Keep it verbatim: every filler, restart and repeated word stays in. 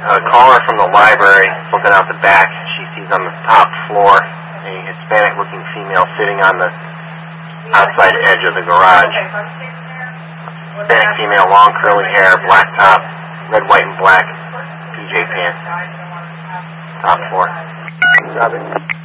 a caller from the library looking out the back. She sees on the top floor a Hispanic-looking female sitting on the outside edge of the garage. Hispanic female, long curly hair, black top, red, white, and black P J pants. Top floor. Got it.